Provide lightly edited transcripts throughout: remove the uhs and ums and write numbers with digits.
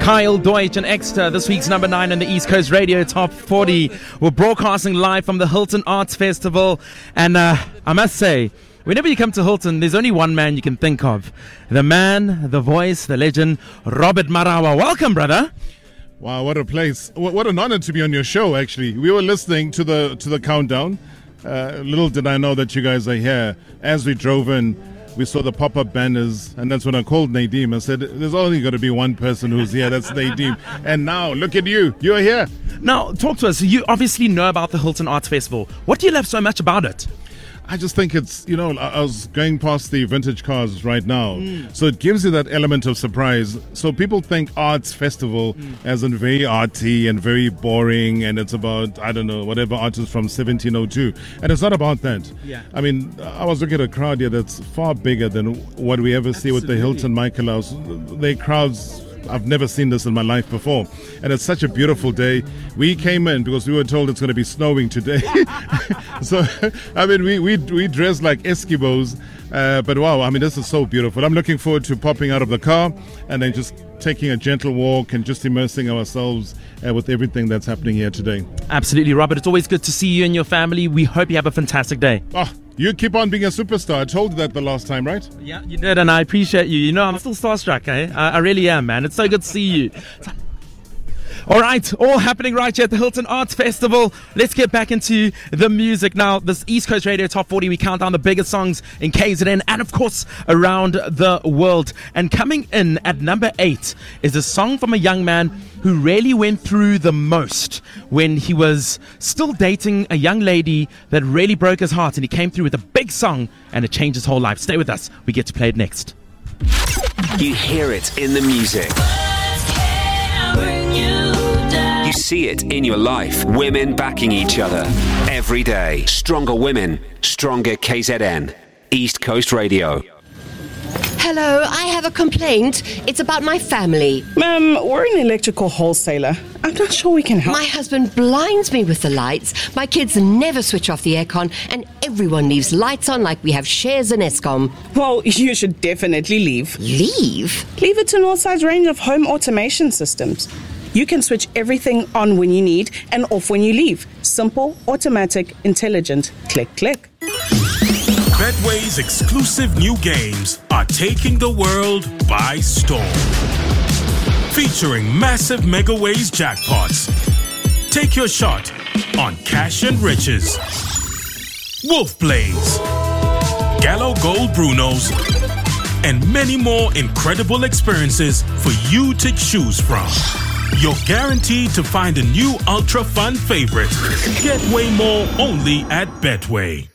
Kyle Deutsch and Exeter, this week's number 9 on the East Coast Radio Top 40. We're broadcasting live from the Hilton Arts Festival. And I must say, whenever you come to Hilton, there's only one man you can think of. The man, the voice, the legend, Robert Marawa. Welcome, brother. Wow, what a place. What an honor to be on your show, actually. We were listening to the countdown. Little did I know that you guys are here. As we drove in, we saw the pop-up banners, and that's when I called Nadim. I said, there's only going to be one person who's here, that's Nadim. And now, look at you. You're here. Now, talk to us. You obviously know about the Hilton Arts Festival. What do you love so much about it? I just think it's, I was going past the vintage cars right now. So it gives you that element of surprise. So people think arts festival as in very arty and very boring, and it's about, I don't know, whatever artist from 1702. And it's not about that. Yeah. I mean, I was looking at a crowd here that's far bigger than what we ever see with the Hilton Michael House. They crowds, I've never seen this in my life before. And it's such a beautiful day. We came in because we were told it's going to be snowing today. So, I mean, we dressed like Eskimos. But wow, I mean, this is so beautiful. I'm looking forward to popping out of the car and then just taking a gentle walk and just immersing ourselves with everything that's happening here today. Absolutely, Robert. It's always good to see you and your family. We hope you have a fantastic day. Oh, you keep on being a superstar. I told you that the last time, right? Yeah, you did, and I appreciate you. You know, I'm still starstruck, eh? I really am, man. It's so good to see you. All right, all happening right here at the Hilton Arts Festival. Let's get back into the music now. This East Coast Radio Top 40, we count down the biggest songs in KZN and, of course, around the world. And coming in at number 8 is a song from a young man who really went through the most when he was still dating a young lady that really broke his heart, and he came through with a big song and it changed his whole life. Stay with us. We get to play it next. You hear it in the music. You see it in your life. Women backing each other every day. Stronger women, stronger KZN. East Coast Radio. Hello, I have a complaint. It's about my family. Ma'am, we're an electrical wholesaler. I'm not sure we can help. My husband blinds me with the lights. My kids never switch off the aircon, and everyone leaves lights on like we have shares in Eskom. Well, you should definitely leave. Leave? Leave it to Northside's range of home automation systems. You can switch everything on when you need and off when you leave. Simple, automatic, intelligent. Click, click. Betway's exclusive new games are taking the world by storm. Featuring massive Megaways jackpots. Take your shot on Cash and Riches, Wolf Blaze, Gallo Gold Brunos, and many more incredible experiences for you to choose from. You're guaranteed to find a new ultra fun favorite. Get way more only at Betway.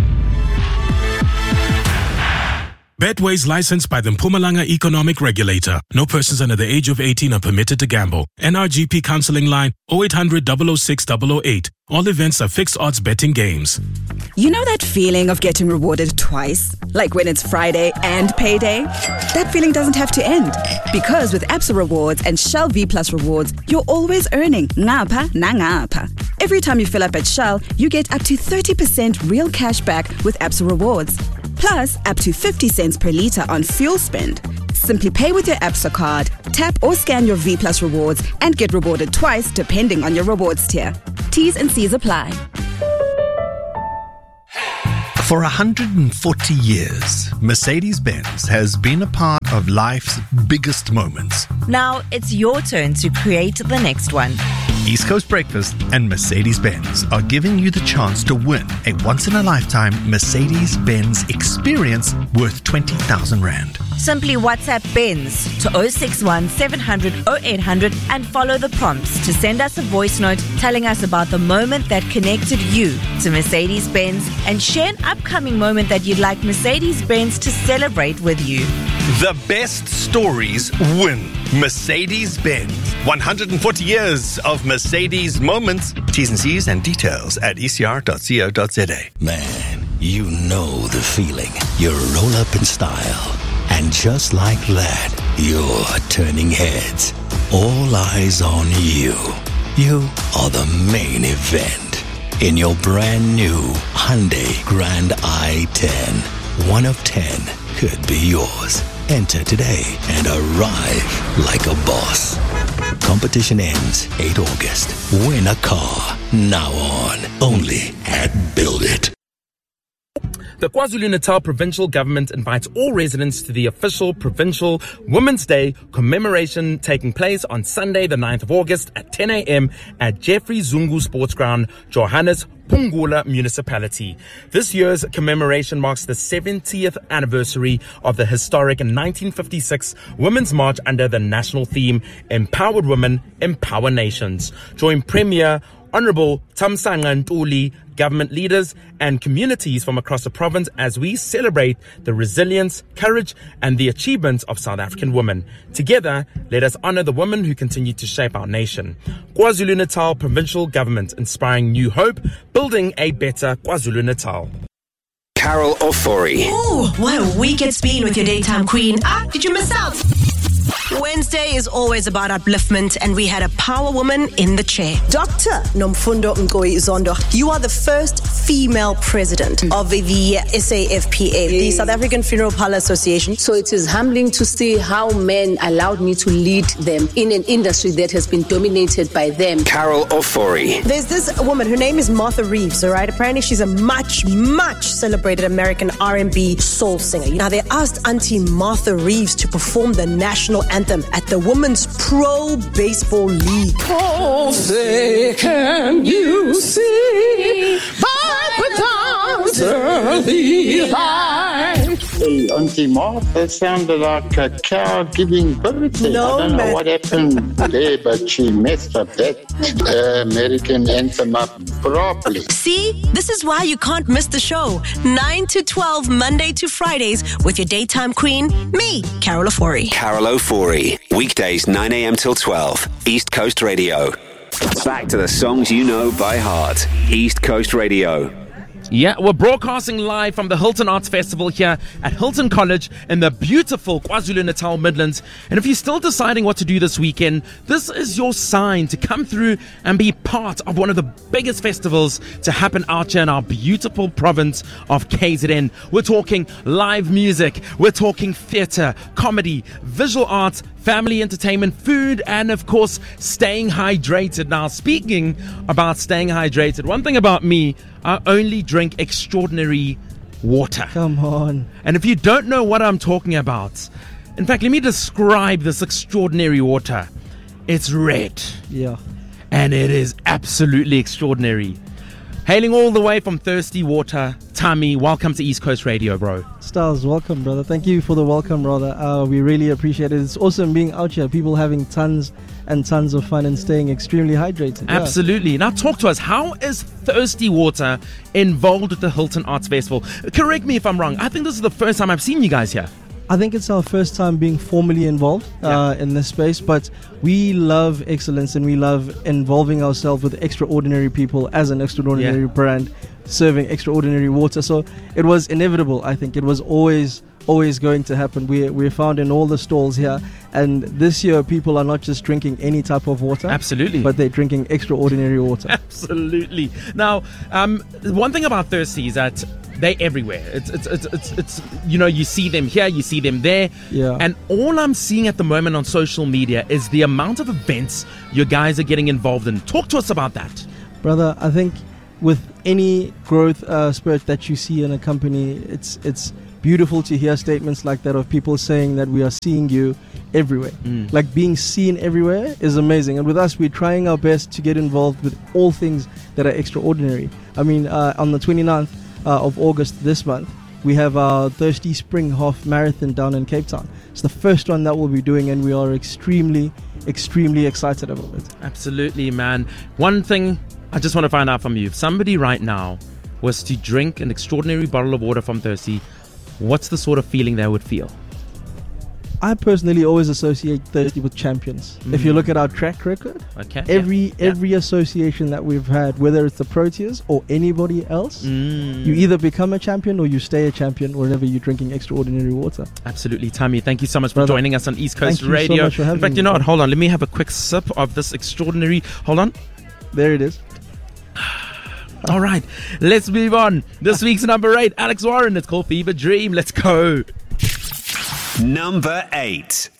Betway's licensed by the Mpumalanga Economic Regulator. No persons under the age of 18 are permitted to gamble. NRGP counseling line 0800 006 008. All events are fixed odds betting games. You know that feeling of getting rewarded twice? Like when it's Friday and payday? That feeling doesn't have to end. Because with Absa Rewards and Shell V Plus Rewards, you're always earning ngapha na ngapha. Every time you fill up at Shell, you get up to 30% real cash back with Absa Rewards. Plus, up to 50 cents per litre on fuel spend. Simply pay with your Absa card, tap or scan your V Plus Rewards, and get rewarded twice depending on your rewards tier. T's and C's apply. For 140 years, Mercedes-Benz has been a part of life's biggest moments. Now it's your turn to create the next one. East Coast Breakfast and Mercedes-Benz are giving you the chance to win a once-in-a-lifetime Mercedes-Benz experience worth 20,000 Rand. Simply WhatsApp Benz to 061 700 0800 and follow the prompts to send us a voice note telling us about the moment that connected you to Mercedes-Benz and share an upcoming moment that you'd like Mercedes-Benz to celebrate with you. The best stories win. Mercedes-Benz. 140 years of Mercedes moments. T's and C's and details at ecr.co.za. Man, you know the feeling. You roll up in style. And just like that, you're turning heads. All eyes on you. You are the main event in your brand new Hyundai Grand i10. 1 of 10 could be yours. Enter today and arrive like a boss. competition ends 8 August. Win a car. Now on. Only at Build It. The KwaZulu-Natal Provincial Government invites all residents to the official Provincial Women's Day commemoration taking place on Sunday, the 9th of August at 10 a.m. at Jeffrey Zungu Sports Ground, Johannes Pungula Municipality. This year's commemoration marks the 70th anniversary of the historic 1956 Women's March under the national theme, Empowered Women, Empower Nations. Join Premier Honorable Thamsanqa Ntuli, government leaders and communities from across the province as we celebrate the resilience, courage and the achievements of South African women. Together, let us honor the women who continue to shape our nation. KwaZulu-Natal Provincial Government, inspiring new hope, building a better KwaZulu-Natal. Carol Ofori. Ooh, what a week it's been with your daytime queen. Did you miss out? Wednesday is always about upliftment, and we had a power woman in the chair. Dr. Nomfundo Ngoyi Zondo, you are the first female president of the SAFPA, the South African Funeral Parlour Association. So it is humbling to see how men allowed me to lead them in an industry that has been dominated by them. Carol Ofori. There's this woman, her name is Martha Reeves, all right? Apparently she's a much celebrated American R&B soul singer. Now they asked Auntie Martha Reeves to perform the national anthem at the Women's Pro Baseball League. Oh, say can you see by the dawn's early light? Hey, Auntie Martha sounded like a cow giving birth. No, I don't know what happened there, but she messed up that American anthem up properly. See, this is why you can't miss the show. 9 to 12, Monday to Fridays, with your daytime queen, me, Carol Ofori. Carol Ofori. Weekdays 9 a.m. till 12. East Coast Radio. Back to the songs you know by heart. East Coast Radio. Yeah, we're broadcasting live from the Hilton Arts Festival here at Hilton College in the beautiful KwaZulu-Natal Midlands. And if you're still deciding what to do this weekend, this is your sign to come through and be part of one of the biggest festivals to happen out here in our beautiful province of KZN. We're talking live music, we're talking theatre, comedy, visual arts, family entertainment, food, and of course, staying hydrated. Now, speaking about staying hydrated, one thing about me, I only drink extraordinary water. Come on. And if you don't know what I'm talking about, in fact, let me describe this extraordinary water. It's red. Yeah. And it is absolutely extraordinary. Hailing all the way from Thirsty Water, Tammy, welcome to East Coast Radio, bro. Styles, welcome, brother. Thank you for the welcome, brother. We really appreciate it. It's awesome being out here, people having tons and tons of fun and staying extremely hydrated. Yeah. Absolutely. Now talk to us. How is Thirsty Water involved with the Hilton Arts Festival? Correct me if I'm wrong. I think this is the first time I've seen you guys here. I think it's our first time being formally involved in this space, but we love excellence and we love involving ourselves with extraordinary people as an extraordinary brand serving extraordinary water. So it was inevitable. I think it was always going to happen. We're found in all the stalls here, and this year people are not just drinking any type of water. Absolutely. But they're drinking extraordinary water. Absolutely. Now, one thing about Thirsty is that they're everywhere. It's you know, you see them here, you see them there. Yeah. And all I'm seeing at the moment on social media is the amount of events you guys are getting involved in. Talk to us about that. Brother, I think with any growth spirit that you see in a company, it's beautiful to hear statements like that of people saying that we are seeing you everywhere. Like being seen everywhere is amazing. And with us, we're trying our best to get involved with all things that are extraordinary. I mean, on the 29th of August this month, we have our Thirsty Spring Half Marathon down in Cape Town. It's the first one that we'll be doing, and we are extremely excited about it. Absolutely, man. One thing I just want to find out from you. If somebody right now was to drink an extraordinary bottle of water from Thirsty, what's the sort of feeling they would feel? I personally always associate Thirsty with champions. If you look at our track record, every association that we've had, whether it's the Proteas or anybody else, you either become a champion or you stay a champion whenever you're drinking extraordinary water. Absolutely. Tammy, thank you so much for joining us on East Coast Radio. Thank you so much for having me. In fact, you know what? Hold on. Let me have a quick sip of this extraordinary... Hold on. There it is. All right, let's move on. This week's number 8, Alex Warren. It's called Fever Dream. Let's go. Number 8.